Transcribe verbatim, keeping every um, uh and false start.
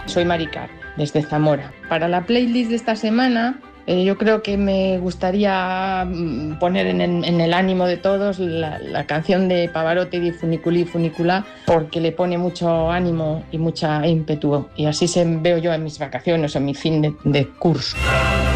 Soy Maricar, desde Zamora. Para la playlist de esta semana, eh, yo creo que me gustaría poner en el, en el ánimo de todos la, la canción de Pavarotti di Funiculi Funicula, porque le pone mucho ánimo y mucha ímpetu, y así se veo yo en mis vacaciones o en mi fin de, de curso.